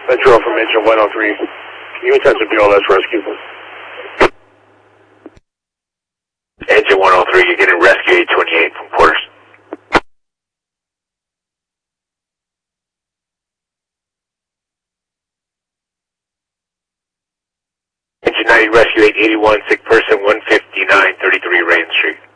Metro from Engine 103. Can you attend to BLS rescue? Engine 103, you're getting rescue 828 from quarters. Engine 90, rescue 881, sick person 159, 33 Rain Street.